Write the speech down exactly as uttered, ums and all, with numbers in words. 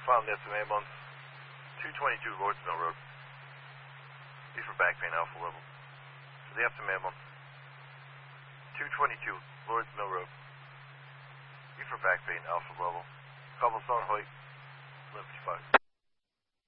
Final Nets of ambulance. two twenty-two Lords Mill Road. E for back pain, alpha level. To the Epsom ambulance. two twenty-two Lords Mill Road. E for back pain, alpha level. Cobblestone Hoyt, fifty-five.